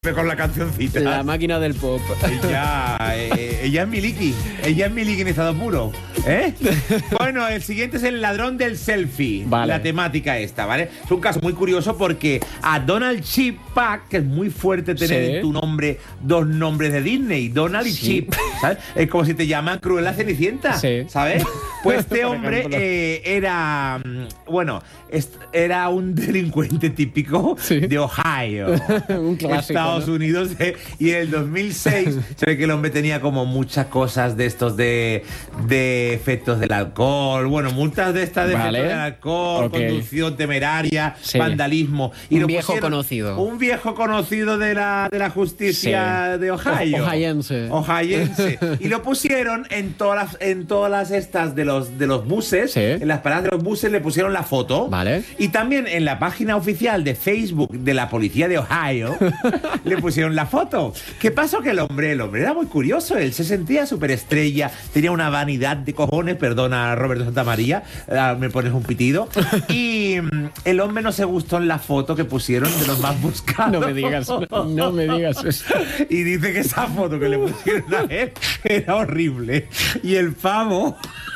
con la cancioncita. La máquina del pop. Ella es Miliki. Ella es Miliki en estado puro. Bueno, el siguiente es el ladrón del selfie. Vale. La temática esta, ¿vale? Es un caso muy curioso porque a Donald Chip Pack, que es muy fuerte tener en tu nombre dos nombres de Disney, Donald y Chip, ¿sabes? Es como si te llaman Cruella Cenicienta, ¿sabes? Pues este hombre era, era un delincuente típico de Ohio, un clásico, Estados Unidos, y en el 2006 se ve que el hombre tenía como muchas cosas de estos de efectos del alcohol, multas de estas de efectos del alcohol, conducción temeraria, vandalismo. Y un viejo conocido. Un viejo conocido de la justicia de Ohio. Ohayense. Y lo pusieron en todas las estas de los buses, en las paradas de los buses le pusieron la foto. Vale. Y también en la página oficial de Facebook de la policía de Ohio le pusieron la foto. ¿Qué pasó? Que el hombre era muy curioso, él se sentía superestrella, tenía una vanidad de cojones, perdona Roberto Santamaría, me pones un pitido, y el hombre no se gustó en la foto que pusieron de los más buscados. No me digas eso. Y dice que esa foto que le pusieron a él era horrible. Y el pavo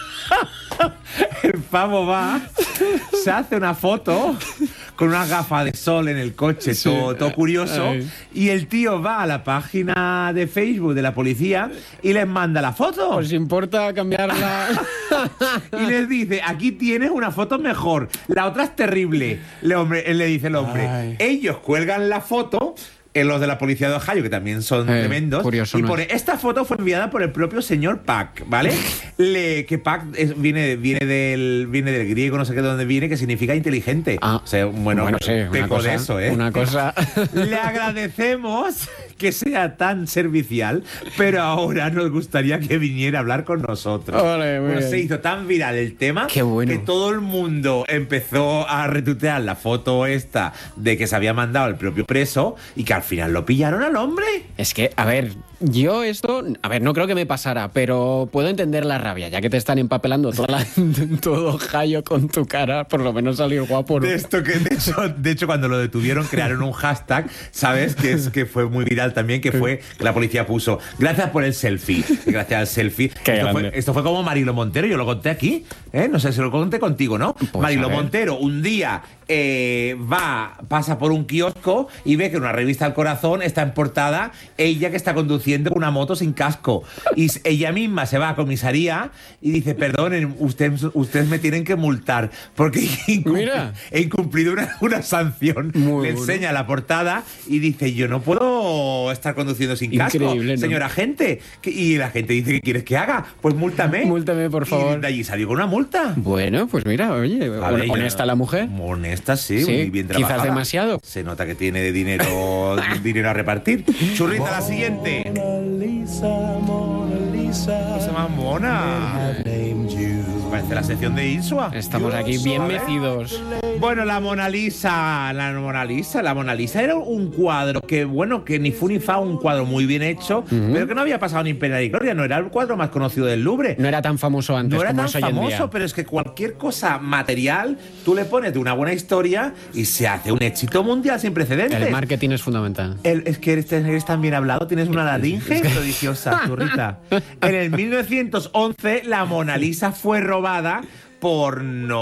va, se hace una foto con una gafa de sol en el coche, todo curioso. Y el tío va a la página de Facebook de la policía y les manda la foto. ¿Os importa cambiarla? Y les dice, aquí tienes una foto mejor, la otra es terrible. Él le dice el hombre, ellos cuelgan la foto, en los de la policía de Ohio, que también son tremendos, y pone, esta foto fue enviada por el propio señor Pack, ¿vale? Que Pack viene del griego, no sé qué de dónde viene, que significa inteligente. O sea, peco de eso, Una cosa. Le agradecemos que sea tan servicial, pero ahora nos gustaría que viniera a hablar con nosotros. Se hizo tan viral el tema que todo el mundo empezó a retuitear la foto esta de que se había mandado el propio preso y que al final lo pillaron al hombre. Es que, yo no creo que me pasara, pero puedo entender la rabia, ya que te están empapelando todo Ohio con tu cara, por lo menos salir guapo, ¿no? De hecho, cuando lo detuvieron, crearon un hashtag, ¿sabes? Que fue muy viral también, que fue que la policía puso, gracias por el selfie. Gracias al selfie. Esto fue como Marilo Montero, yo lo conté aquí, no sé si lo conté contigo, ¿no? Pues Marilo Montero un día pasa por un kiosco y ve que en una revista El Corazón está en portada ella que está conduciendo una moto sin casco, y ella misma se va a comisaría y dice, perdonen, ustedes me tienen que multar porque he incumplido una sanción. Le enseña la portada y dice, yo no puedo estar conduciendo sin casco, señora agente. Y la gente dice, ¿qué quieres que haga? Pues múltame, por favor. Y de allí salió con una multa. Bueno, pues mira, oye, honesta la mujer. Honesta, sí, muy bien trabajada. Quizás demasiado. Se nota que tiene dinero a repartir. Churrita, la siguiente. Mona Lisa. Se llama Mona. Parece la sección de Insua. Estamos aquí bien mecidos. Bueno, la Mona Lisa era un cuadro que ni fu ni fa, un cuadro muy bien hecho, pero que no había pasado ni pena ni gloria. No era el cuadro más conocido del Louvre. No era tan famoso antes. No era como tan es hoy en día. famoso, pero es que cualquier cosa material, tú le pones de una buena historia y se hace un éxito mundial sin precedentes. El marketing es fundamental. Es que eres tan bien hablado, tienes una laringe prodigiosa, churrita. En el 1911, la Mona Lisa fue robada por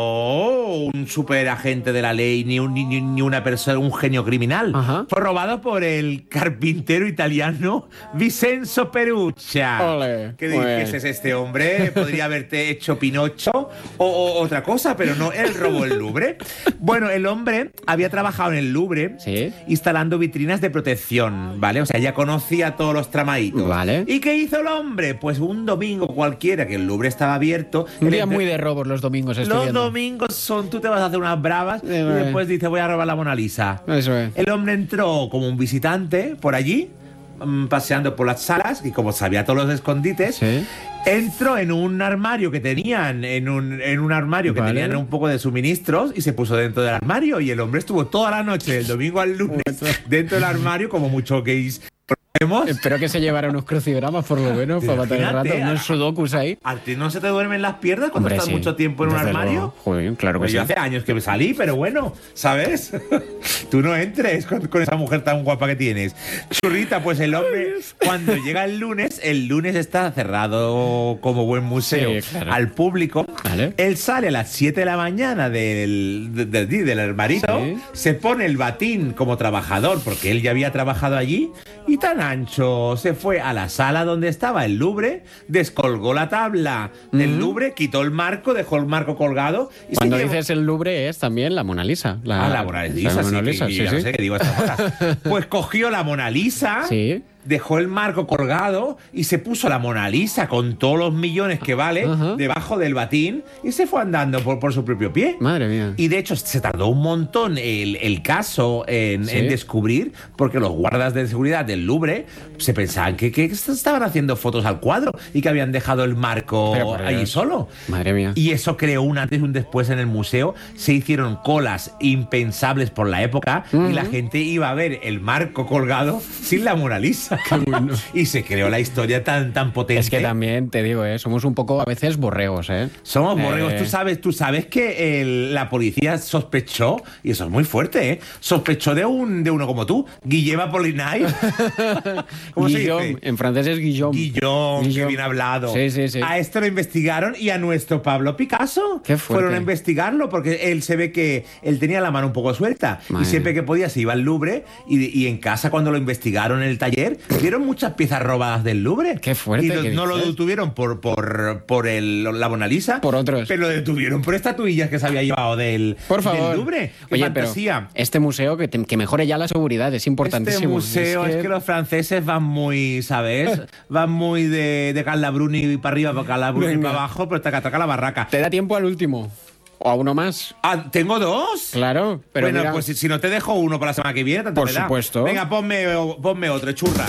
un superagente de la ley ni una persona, un genio criminal. Fue robado por el carpintero italiano Vincenzo Peruccia. ¿Qué es este hombre? Podría haberte hecho Pinocho o otra cosa, pero no, él robó el Louvre. Bueno, el hombre había trabajado en el Louvre instalando vitrinas de protección, ¿vale? O sea, ya conocía todos los tramaditos. Vale. ¿Y qué hizo el hombre? Pues un domingo cualquiera que el Louvre estaba abierto. Un día muy de robos los domingos. Domingos tú te vas a hacer unas bravas y después dices, voy a robar la Mona Lisa. Eso es. El hombre entró como un visitante por allí, paseando por las salas, y como sabía todos los escondites, entró en un armario que tenían, en un armario que tenían un poco de suministros, y se puso dentro del armario, y el hombre estuvo toda la noche, del domingo al lunes, dentro del armario, como mucho gays Espero que se llevara unos crucigramas por lo menos para matar el rato, unos sudokus ahí. ¿A ti no se te duermen las piernas cuando estás mucho tiempo en un armario? Joder, claro que pues sí. Yo hace años que me salí, pero bueno, ¿sabes? Tú no entres con esa mujer tan guapa que tienes. Churrita, pues el hombre, cuando llega el lunes está cerrado como buen museo al público. Vale. Él sale a las 7 de la mañana del armarito, se pone el batín como trabajador, porque él ya había trabajado allí, y tan ancho se fue a la sala donde estaba el Louvre, descolgó la tabla del Louvre, quitó el marco, dejó el marco colgado. Y cuando dices el Louvre es también la Mona Lisa. La Mona Lisa, sí. No sé qué digo estas cosas. Pues cogió la Mona Lisa. Sí. Dejó el marco colgado y se puso la Mona Lisa con todos los millones que vale debajo del batín y se fue andando por su propio pie. Madre mía. Y de hecho se tardó un montón el caso en descubrir, porque los guardas de seguridad del Louvre se pensaban que estaban haciendo fotos al cuadro y que habían dejado el marco allí solo. Madre mía. Y eso creó un antes y un después en el museo. Se hicieron colas impensables por la época y la gente iba a ver el marco colgado sin la Mona Lisa. Qué bueno. Y se creó la historia tan potente. Es que también, te digo, somos un poco a veces borregos, ¿eh? Somos borregos. Tú sabes que la policía sospechó, y eso es muy fuerte, ¿eh? Sospechó de uno como tú, Guillem Apollinaire. ¿Cómo se dice? En francés es Guillaume. Guillaume, que bien hablado. Sí. A esto lo investigaron y a nuestro Pablo Picasso fueron a investigarlo, porque él se ve que él tenía la mano un poco suelta. Y siempre que podía se iba al Louvre y en casa, cuando lo investigaron en el taller, vieron muchas piezas robadas del Louvre. Qué fuerte. Y no lo detuvieron por la Mona Lisa. Por otros. Pero lo detuvieron por estatuillas que se había llevado del Louvre. ¡Qué fantasía! Pero este museo, que mejore ya la seguridad, es importantísimo. Este museo es que los franceses van muy, ¿sabes? Van muy de Carla Bruni para arriba, para Carla Bruni para abajo, pero taca la barraca. ¿Te da tiempo al último? ¿O a uno más? Ah, ¿tengo dos? Claro, pero bueno, mira, pues si no te dejo uno para la semana que viene, tanto por me da. Supuesto. Venga, ponme otro, churra.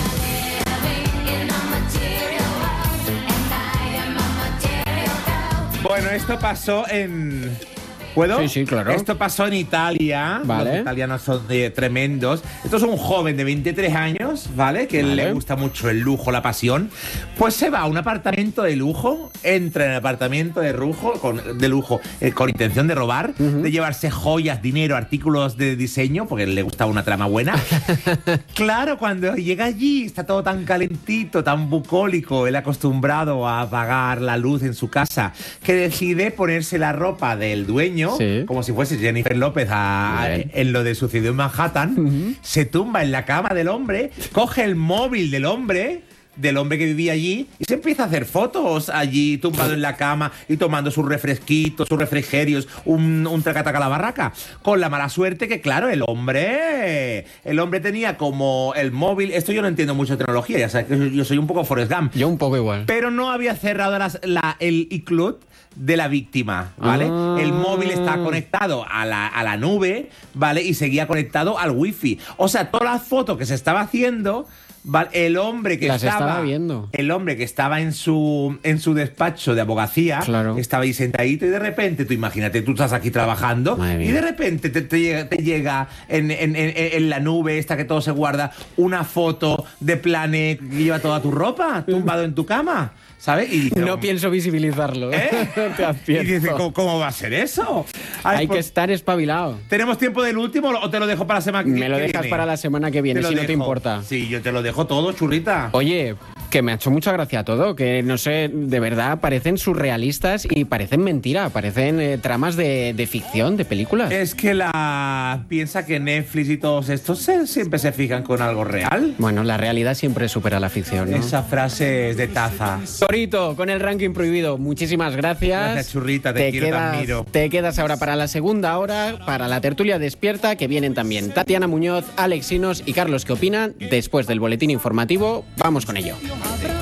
Bueno, esto pasó en... ¿Puedo? Sí, claro. Esto pasó en Italia. Vale. Los italianos son tremendos. Esto es un joven de 23 años, ¿vale? Que le gusta mucho el lujo, la pasión. Pues se va a un apartamento de lujo, entra en el apartamento de lujo con intención de robar, de llevarse joyas, dinero, artículos de diseño, porque le gustaba una trama buena. Claro, cuando llega allí está todo tan calentito, tan bucólico, él acostumbrado a apagar la luz en su casa, que decide ponerse la ropa del dueño, como si fuese Jennifer López en lo de Sucedió en Manhattan, se tumba en la cama del hombre, coge el móvil del hombre que vivía allí y se empieza a hacer fotos allí tumbado en la cama y tomando sus refresquitos, sus refrigerios, un tracataca a la barraca, con la mala suerte que, claro, el hombre tenía como el móvil, esto yo no entiendo mucho de tecnología, ya sabes que yo soy un poco Forrest Gump. Yo un poco igual. Pero no había cerrado el iCloud de la víctima, ¿vale? El móvil está conectado a la nube, ¿vale? Y seguía conectado al wifi. O sea, todas las fotos que se estaba haciendo, ¿vale? El hombre que estaba en su despacho de abogacía, estaba ahí sentadito y de repente, tú imagínate, tú estás aquí trabajando y de repente te llega en la nube esta que todo se guarda una foto de Planet que lleva toda tu ropa tumbado en tu cama. ¿Sabes? Y dice, no pienso visibilizarlo. Te advierto. Y dice, ¿cómo va a ser eso? Hay que estar espabilado. ¿Tenemos tiempo del último o te lo dejo para la semana que viene? Me lo dejas para la semana que viene, si no te importa. Sí, yo te lo dejo todo, churrita. Oye, que me ha hecho mucha gracia todo, que no sé, de verdad parecen surrealistas y parecen mentira, parecen tramas de ficción, de películas. Es que piensa que Netflix y todos estos siempre se fijan con algo real. Bueno, la realidad siempre supera la ficción, ¿no? Esa frase es de taza. Torito, con el ranking prohibido, muchísimas gracias. Gracias, churrita, te quiero, te admiro. Te quedas ahora para la segunda hora, para la tertulia despierta, que vienen también Tatiana Muñoz, Alex Sinos y Carlos, ¿qué opinan? Después del boletín informativo, vamos con ello.